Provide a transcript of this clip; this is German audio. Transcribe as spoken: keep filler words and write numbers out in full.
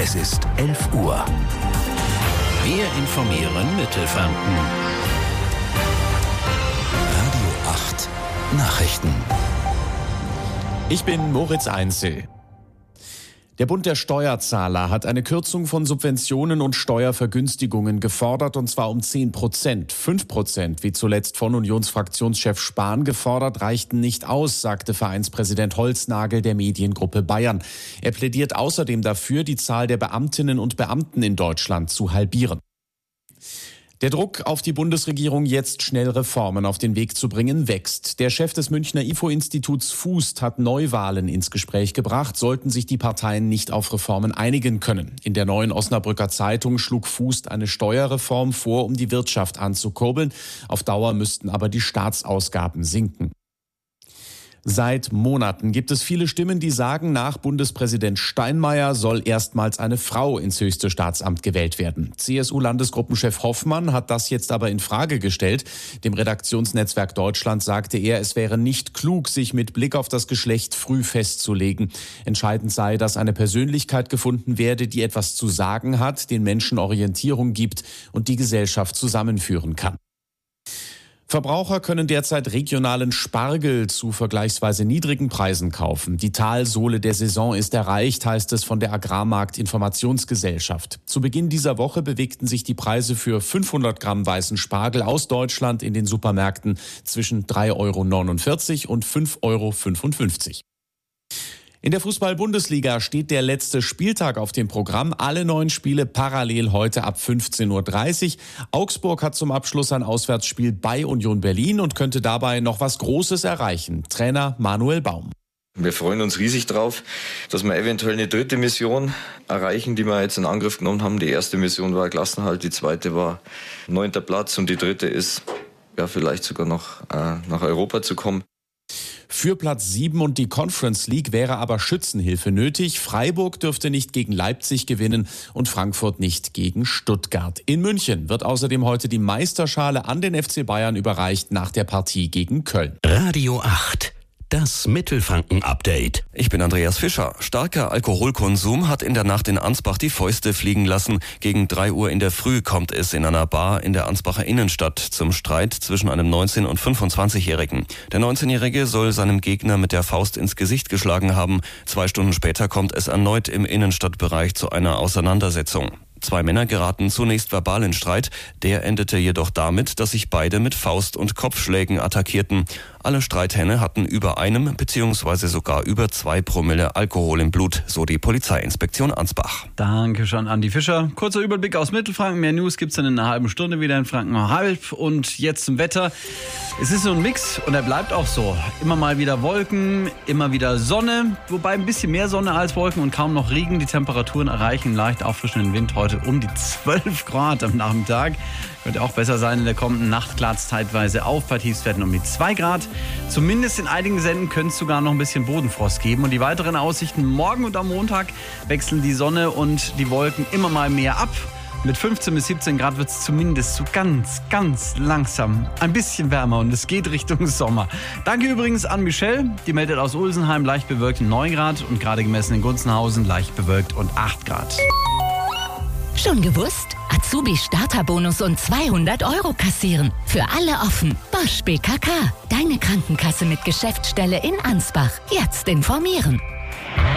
Es ist elf Uhr. Wir informieren Mittelfranken. Radio acht Nachrichten. Ich bin Moritz Einzel. Der Bund der Steuerzahler hat eine Kürzung von Subventionen und Steuervergünstigungen gefordert, und zwar um zehn Prozent. fünf Prozent, wie zuletzt von Unionsfraktionschef Spahn gefordert, reichten nicht aus, sagte Vereinspräsident Holznagel der Mediengruppe Bayern. Er plädiert außerdem dafür, die Zahl der Beamtinnen und Beamten in Deutschland zu halbieren. Der Druck auf die Bundesregierung, jetzt schnell Reformen auf den Weg zu bringen, wächst. Der Chef des Münchner I F O-Instituts Fußt hat Neuwahlen ins Gespräch gebracht, sollten sich die Parteien nicht auf Reformen einigen können. In der Neuen Osnabrücker Zeitung schlug Fußt eine Steuerreform vor, um die Wirtschaft anzukurbeln. Auf Dauer müssten aber die Staatsausgaben sinken. Seit Monaten gibt es viele Stimmen, die sagen, nach Bundespräsident Steinmeier soll erstmals eine Frau ins höchste Staatsamt gewählt werden. C S U-Landesgruppenchef Hoffmann hat das jetzt aber in Frage gestellt. Dem Redaktionsnetzwerk Deutschland sagte er, es wäre nicht klug, sich mit Blick auf das Geschlecht früh festzulegen. Entscheidend sei, dass eine Persönlichkeit gefunden werde, die etwas zu sagen hat, den Menschen Orientierung gibt und die Gesellschaft zusammenführen kann. Verbraucher können derzeit regionalen Spargel zu vergleichsweise niedrigen Preisen kaufen. Die Talsohle der Saison ist erreicht, heißt es von der Agrarmarkt-Informationsgesellschaft. Zu Beginn dieser Woche bewegten sich die Preise für fünfhundert Gramm weißen Spargel aus Deutschland in den Supermärkten zwischen drei Euro neunundvierzig und fünf Euro fünfundfünfzig. In der Fußball-Bundesliga steht der letzte Spieltag auf dem Programm. Alle neun Spiele parallel heute ab fünfzehn Uhr dreißig. Augsburg hat zum Abschluss ein Auswärtsspiel bei Union Berlin und könnte dabei noch was Großes erreichen. Trainer Manuel Baum. Wir freuen uns riesig drauf, dass wir eventuell eine dritte Mission erreichen, die wir jetzt in Angriff genommen haben. Die erste Mission war Klassenerhalt, die zweite war neunter Platz und die dritte ist, ja, vielleicht sogar noch äh, nach Europa zu kommen. Für Platz sieben und die Conference League wäre aber Schützenhilfe nötig. Freiburg dürfte nicht gegen Leipzig gewinnen und Frankfurt nicht gegen Stuttgart. In München wird außerdem heute die Meisterschale an den F C Bayern überreicht nach der Partie gegen Köln. Radio acht. Das Mittelfranken-Update. Ich bin Andreas Fischer. Starker Alkoholkonsum hat in der Nacht in Ansbach die Fäuste fliegen lassen. Gegen drei Uhr in der Früh kommt es in einer Bar in der Ansbacher Innenstadt zum Streit zwischen einem neunzehn- und fünfundzwanzigjährigen. Der neunzehnjährige soll seinem Gegner mit der Faust ins Gesicht geschlagen haben. Zwei Stunden später kommt es erneut im Innenstadtbereich zu einer Auseinandersetzung. Zwei Männer geraten zunächst verbal in Streit, der endete jedoch damit, dass sich beide mit Faust- und Kopfschlägen attackierten. Alle Streithähne hatten über einem bzw. sogar über zwei Promille Alkohol im Blut, so die Polizeiinspektion Ansbach. Danke schon, Andi Fischer. Kurzer Überblick aus Mittelfranken. Mehr News gibt's dann in einer halben Stunde wieder in Franken halb. Und jetzt zum Wetter. Es ist so ein Mix und er bleibt auch so. Immer mal wieder Wolken, immer wieder Sonne, wobei ein bisschen mehr Sonne als Wolken und kaum noch Regen. Die Temperaturen erreichen leicht auffrischenden Wind heute um die zwölf Grad am Nachmittag. Könnte auch besser sein in der kommenden Nacht, klart es zeitweise auf. Bei Tiefstwerten um die zwei Grad. Zumindest in einigen Senden könnte es sogar noch ein bisschen Bodenfrost geben. Und die weiteren Aussichten morgen und am Montag wechseln die Sonne und die Wolken immer mal mehr ab. Mit fünfzehn bis siebzehn Grad wird es zumindest so ganz, ganz langsam ein bisschen wärmer und es geht Richtung Sommer. Danke übrigens an Michelle, die meldet aus Ulsenheim leicht bewölkt neun Grad und gerade gemessen in Gunzenhausen leicht bewölkt und acht Grad. Schon gewusst? Azubi-Starterbonus und zweihundert Euro kassieren. Für alle offen. Bosch B K K. Deine Krankenkasse mit Geschäftsstelle in Ansbach. Jetzt informieren.